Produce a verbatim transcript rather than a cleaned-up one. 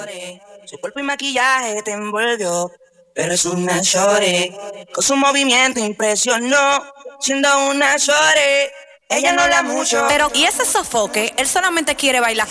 Su cuerpo y maquillaje te envolvió, pero es una shorty. Con su movimiento impresionó, siendo una shorty. Ella no la mucho. Pero, ¿y ese sofoque? Él solamente quiere bailar